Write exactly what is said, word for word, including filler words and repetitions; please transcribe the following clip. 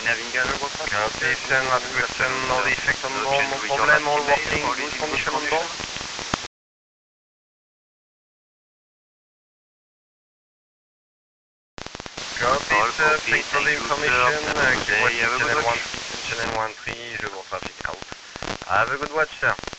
Copy, send last question, no defect on board, no problem, all working, good condition on board. Copy, sir, thanks for the information, keep watching channel one three, channel one three, je vous trafic out. Have a good watch, sir.